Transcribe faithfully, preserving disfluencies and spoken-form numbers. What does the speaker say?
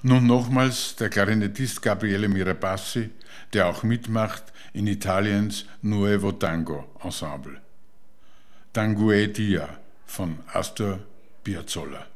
Nun nochmals der Klarinettist Gabriele Mirabassi, der auch mitmacht in Italiens Nuevo Tango Ensemble. Tanguedia von Astor Piazzolla.